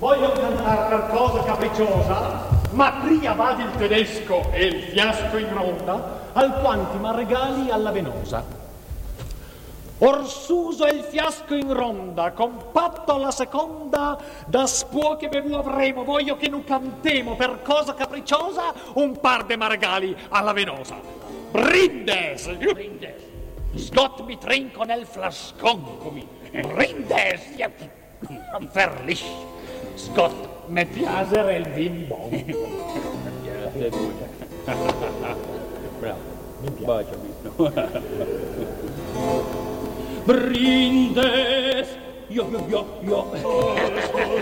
Voglio cantare qualcosa capricciosa, ma prima vadi il tedesco e il fiasco in ronda, alquanti m'arregali alla venosa. Orsuso e il fiasco in ronda, compatto alla seconda, da spuo che bevu avremo, voglio che nu cantemo per cosa capricciosa un par de m'arregali alla venosa. Brindes! Brindes! Scott mi trinco nel flascon comi. Brindes! Verlich! Scott, me piace il vin bon. Bravo, mi piace. Brindes! Io.